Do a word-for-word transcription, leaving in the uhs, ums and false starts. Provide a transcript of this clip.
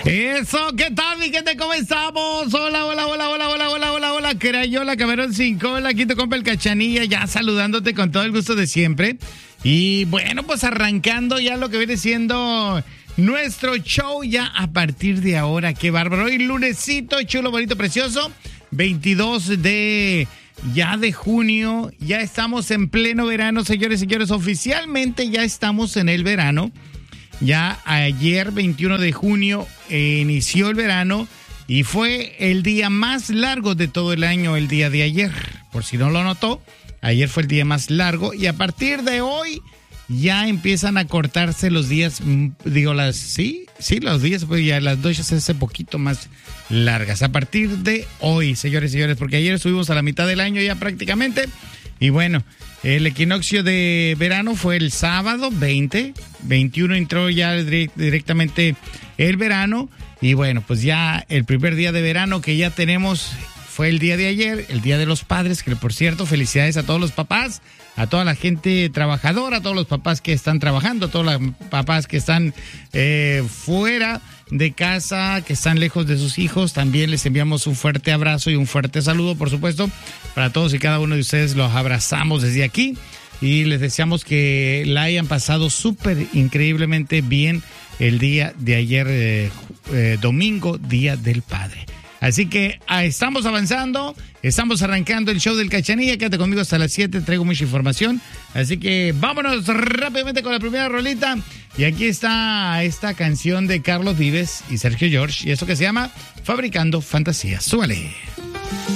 Eso, ¿qué tal, mi gente? ¿Cómo estamos? Hola, hola, hola, hola, hola, hola, hola, hola, Crayola, Camarón sin cola, Quinto Compa el Cachanilla, ya saludándote con todo el gusto de siempre. Y bueno, pues arrancando ya lo que viene siendo nuestro show ya a partir de ahora. Qué bárbaro. Hoy lunesito, chulo, bonito, precioso, veintidós de... ya de junio, ya estamos en pleno verano, señores y señores, oficialmente ya estamos en el verano. Ya ayer, veintiuno de junio, eh, inició el verano y fue el día más largo de todo el año, el día de ayer. Por si no lo notó, ayer fue el día más largo y a partir de hoy ya empiezan a cortarse los días, digo, las, sí, sí, los días, pues ya las noches se hace poquito más largas. A partir de hoy, señores y señores, porque ayer estuvimos a la mitad del año ya prácticamente. Y bueno, el equinoccio de verano fue el sábado veinte, veintiuno entró ya directamente el verano. Y bueno, pues ya el primer día de verano que ya tenemos fue el día de ayer, el Día de los Padres, que por cierto, felicidades a todos los papás, a toda la gente trabajadora, a todos los papás que están trabajando, a todos los papás que están eh, fuera de casa, que están lejos de sus hijos. También les enviamos un fuerte abrazo y un fuerte saludo, por supuesto, para todos y cada uno de ustedes. Los abrazamos desde aquí y les deseamos que la hayan pasado súper increíblemente bien el día de ayer, eh, eh, domingo, Día del Padre. Así que ah, estamos avanzando, estamos arrancando el show del Cachanilla. Quédate conmigo hasta las siete, traigo mucha información. Así que vámonos rápidamente con la primera rolita. Y aquí está esta canción de Carlos Vives y Sergio George. Y esto que se llama Fabricando Fantasías. Súbale.